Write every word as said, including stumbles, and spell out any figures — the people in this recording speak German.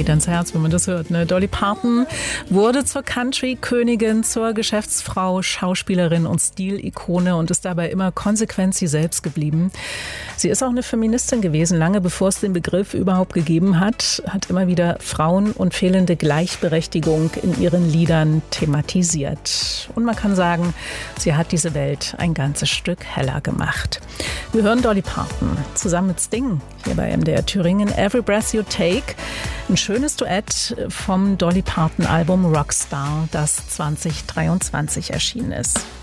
ans Herz, wenn man das hört. Ne? Dolly Parton wurde zur Country-Königin, zur Geschäftsfrau, Schauspielerin und Stilikone und ist dabei immer konsequent sie selbst geblieben. Sie ist auch eine Feministin gewesen, lange bevor es den Begriff überhaupt gegeben hat, hat immer wieder Frauen und fehlende Gleichberechtigung in ihren Liedern thematisiert. Und man kann sagen, sie hat diese Welt ein ganzes Stück heller gemacht. Wir hören Dolly Parton zusammen mit Sting hier bei M D R Thüringen. Every Breath You Take. Ein schönes Duett vom Dolly Parton Album Rockstar, das zwanzig dreiundzwanzig erschienen ist.